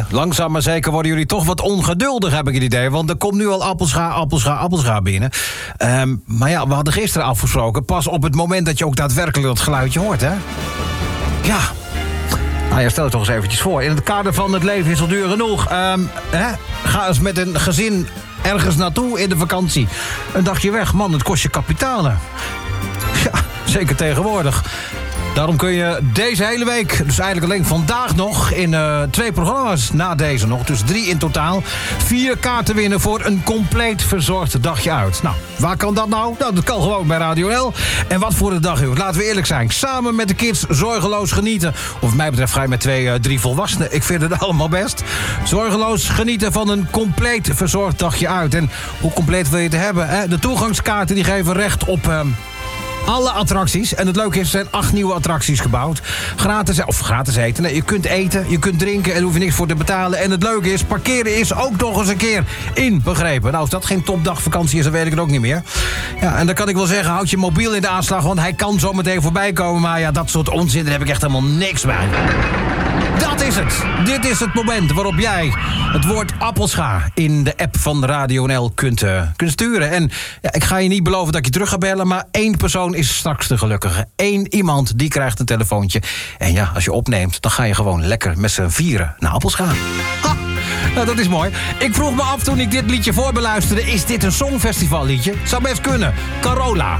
Langzaam maar zeker worden jullie toch wat ongeduldig, heb ik het idee. Want er komt nu al appelscha binnen. Maar ja, we hadden gisteren afgesproken. Pas op het moment dat je ook daadwerkelijk dat geluidje hoort, hè? Ja. Nou ja, stel het toch eens eventjes voor. In het kader van het leven is al duur genoeg. Ga eens met een gezin ergens naartoe in de vakantie. Een dagje weg, man, het kost je kapitalen. Ja, zeker tegenwoordig. Daarom kun je deze hele week, dus eigenlijk alleen vandaag nog... in 2 programma's na deze nog, dus 3 in totaal... 4 kaarten winnen voor een compleet verzorgd dagje uit. Nou, waar kan dat nou? Nou, dat kan gewoon bij Radio NL. En wat voor een dag, laten we eerlijk zijn. Samen met de kids zorgeloos genieten. Of wat mij betreft ga je met 3 volwassenen. Ik vind het allemaal best. Zorgeloos genieten van een compleet verzorgd dagje uit. En hoe compleet wil je het hebben? Hè? De toegangskaarten die geven recht op... alle attracties. En het leuke is, er zijn 8 nieuwe attracties gebouwd. Gratis eten. Nee, je kunt eten, je kunt drinken en daar hoef je niks voor te betalen. En het leuke is, parkeren is ook nog eens een keer inbegrepen. Nou, als dat geen topdagvakantie is, dan weet ik het ook niet meer. Ja, en dan kan ik wel zeggen, houd je mobiel in de aanslag, want hij kan zo meteen voorbij komen. Maar ja, dat soort onzin, daar heb ik echt helemaal niks bij. Dat is het. Dit is het moment waarop jij het woord appelscha in de app van Radio NL kunt sturen. En ja, ik ga je niet beloven dat ik je terug ga bellen, maar 1 persoon is straks de gelukkige. 1 iemand die krijgt een telefoontje. En ja, als je opneemt, dan ga je gewoon lekker met z'n vieren naar appelscha. Ha! Nou, dat is mooi. Ik vroeg me af toen ik dit liedje voorbeluisterde, is dit een songfestivalliedje? Zou best kunnen. Carola.